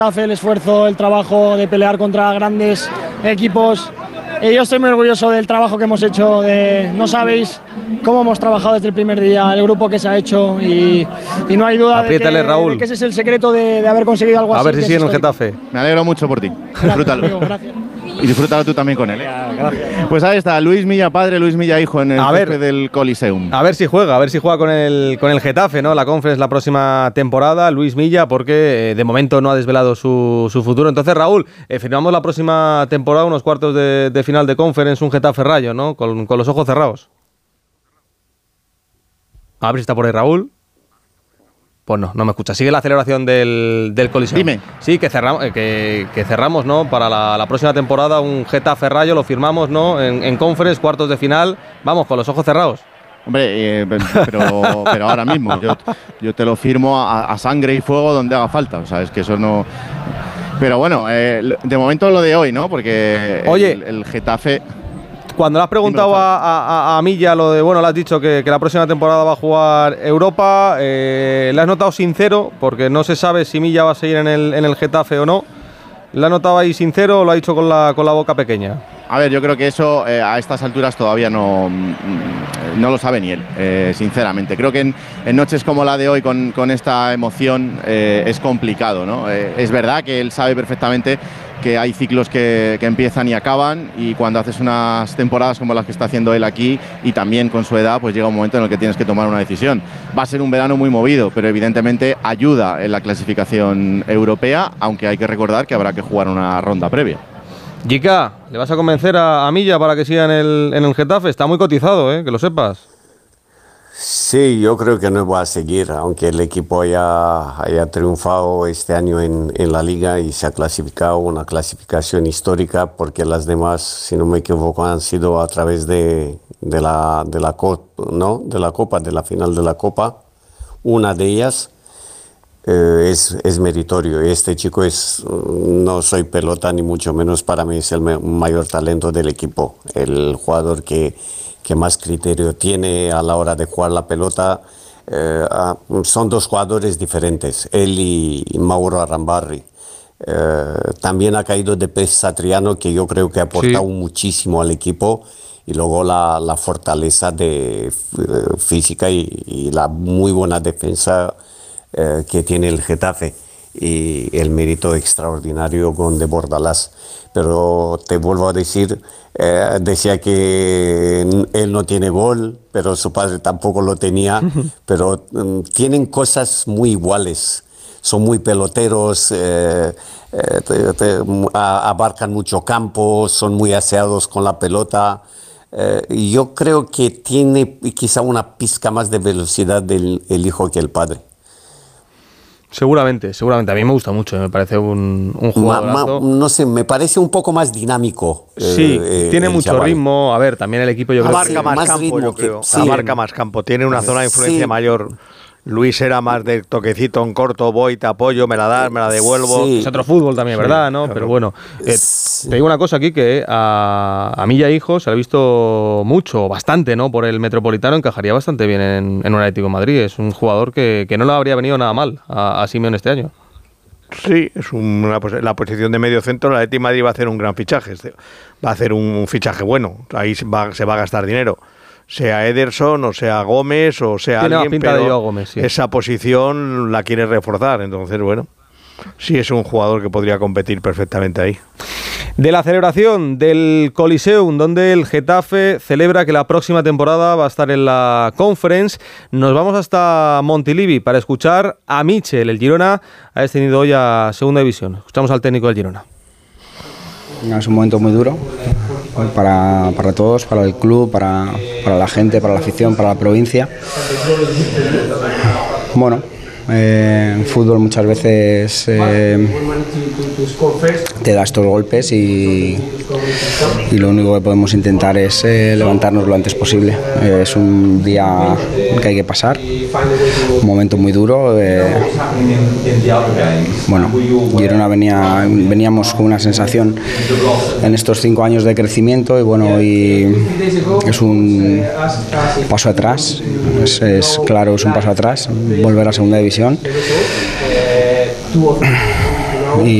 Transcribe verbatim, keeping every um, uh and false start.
hace el esfuerzo, el trabajo de pelear contra grandes equipos. Y yo estoy muy orgulloso del trabajo que hemos hecho. De, no sabéis cómo hemos trabajado desde el primer día, el grupo que se ha hecho y, y no hay duda Apriétale, de que, Raúl. de que ese es el secreto de, de haber conseguido algo A así. ver si sigue en el Getafe. Me alegro mucho por ti. Gracias, Disfrútalo. amigo, gracias. Y disfrútalo tú también con él, ¿eh? Gracias. Pues ahí está, Luis Milla padre, Luis Milla hijo en el A ver. jefe del Coliseum. A ver si juega, a ver si juega con el, con el Getafe, ¿no? La Conference la próxima temporada, Luis Milla, porque eh, de momento no ha desvelado su, su futuro. Entonces, Raúl, eh, firmamos la próxima temporada, unos cuartos de, de final de Conference, un Getafe Rayo, ¿no? Con, con los ojos cerrados. A ver si está por ahí Raúl. Pues no, no me escucha. Sigue la celebración del, del Coliseum. Dime. Sí, que cerramos, eh, que, que cerramos, ¿no? Para la, la próxima temporada un Getafe Rayo, lo firmamos, ¿no? En, en Conference, cuartos de final. Vamos, con los ojos cerrados. Hombre, eh, pero, pero ahora mismo, yo, yo te lo firmo a, a sangre y fuego donde haga falta. O sea, es que eso no... Pero bueno, eh, de momento lo de hoy, ¿no? Porque Oye, el, el Getafe... Cuando le has preguntado a, a, a Milla lo de, bueno, le has dicho que, que la próxima temporada va a jugar Europa, eh, le has notado sincero, porque no se sabe si Milla va a seguir en el, en el Getafe o no. ¿Le has notado ahí sincero o lo ha dicho con la, con la boca pequeña? A ver, yo creo que eso eh, a estas alturas todavía no, no lo sabe ni él, eh, sinceramente. Creo que en, en noches como la de hoy, con, con esta emoción, eh, es complicado, ¿no? Eh, es verdad que él sabe perfectamente que hay ciclos que, que empiezan y acaban, y cuando haces unas temporadas como las que está haciendo él aquí, y también con su edad, pues llega un momento en el que tienes que tomar una decisión. Va a ser un verano muy movido, pero evidentemente ayuda en la clasificación europea, aunque hay que recordar que habrá que jugar una ronda previa. Jica, ¿le vas a convencer a, a Milla para que siga en el, en el Getafe? Está muy cotizado, ¿eh? Que lo sepas. Sí, yo creo que no va a seguir, aunque el equipo haya, haya triunfado este año en, en la Liga y se ha clasificado una clasificación histórica, porque las demás, si no me equivoco, han sido a través de, de, la, de, la, ¿no? de la Copa, de la final de la Copa. Una de ellas eh, es, es meritorio. Este chico es, no soy pelota ni mucho menos, para mí es el mayor talento del equipo, el jugador que... que más criterio tiene a la hora de jugar la pelota. Eh, son dos jugadores diferentes, él y, y Mauro Arambarri. Eh, también ha caído de Pez Satriano, que yo creo que ha aportado sí. muchísimo al equipo, y luego la, la fortaleza de, eh, física y, y la muy buena defensa eh, que tiene el Getafe, y el mérito extraordinario con de Bordalás. Pero te vuelvo a decir, eh, decía que él no tiene gol, pero su padre tampoco lo tenía, uh-huh. pero um, tienen cosas muy iguales, son muy peloteros, eh, eh, te, te, a, abarcan mucho campo, son muy aseados con la pelota, eh, y yo creo que tiene quizá una pizca más de velocidad del el hijo que el padre. Seguramente, seguramente. A mí me gusta mucho, me parece un, un jugadorazo. No sé, me parece un poco más dinámico. Sí, eh, tiene mucho chaval. ritmo. A ver, también el equipo yo creo abarca que... más, más campo, yo que, creo. Sí. Abarca más campo, tiene una zona de influencia sí. mayor. Luis era más de toquecito en corto, voy, te apoyo, me la das, me la devuelvo. Sí. Es otro fútbol también, sí, ¿verdad? ¿No? Claro. Pero bueno, eh, sí. te digo una cosa aquí, que a, a Milla hijo se le ha visto mucho, bastante, ¿no? Por el Metropolitano, encajaría bastante bien en, en un Atlético de Madrid. Es un jugador que, que no le habría venido nada mal a, a Simeone este año. Sí, es una, la posición de medio centro. La Atlético de Madrid va a hacer un gran fichaje, va a hacer un fichaje bueno, ahí va, se va a gastar dinero, sea Ederson o sea Gómez o sea Tiene alguien, pinta pero de Gómez, sí. esa posición la quiere reforzar, entonces bueno, sí es un jugador que podría competir perfectamente ahí. De la celebración del Coliseum, donde el Getafe celebra que la próxima temporada va a estar en la Conference, nos vamos hasta Montilivi para escuchar a Michel. El Girona ha descendido hoy a Segunda División. Escuchamos al técnico del Girona. Es un momento muy duro para, para todos, para el club, para, para la gente, para la afición, para la provincia. Bueno, eh, en fútbol muchas veces eh, te da estos golpes y, y lo único que podemos intentar es eh, levantarnos lo antes posible. Eh, es un día que hay que pasar, un momento muy duro. Eh, bueno, Girona venía, veníamos con una sensación en estos cinco años de crecimiento y bueno, y es un paso atrás, es, es claro, es un paso atrás, volver a Segunda División. y